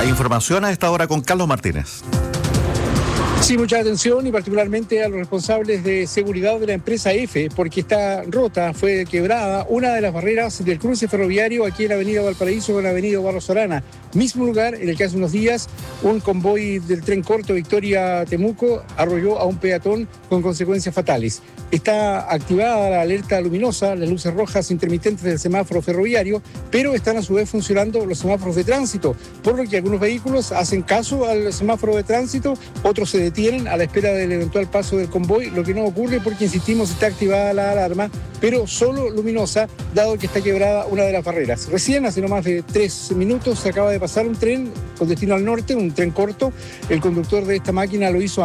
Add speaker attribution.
Speaker 1: Hay información a esta hora con Carlos Martínez.
Speaker 2: Sí, mucha atención y particularmente a los responsables de seguridad de la empresa F, porque está rota, fue quebrada una de las barreras del cruce ferroviario aquí en la avenida Valparaíso con la avenida Barros Arana. Mismo lugar en el que hace unos días un convoy del tren corto Victoria-Temuco arrolló a un peatón con consecuencias fatales. Está activada la alerta luminosa, las luces rojas intermitentes del semáforo ferroviario, pero están a su vez funcionando los semáforos de tránsito, por lo que algunos vehículos hacen caso al semáforo de tránsito, otros se detienen a la espera del eventual paso del convoy, lo que no ocurre porque, insistimos, está activada la alarma, pero solo luminosa, dado que está quebrada una de las barreras. Recién, hace no más de 3 minutos, se acaba de pasar un tren con destino al norte, un tren corto. El conductor de esta máquina lo hizo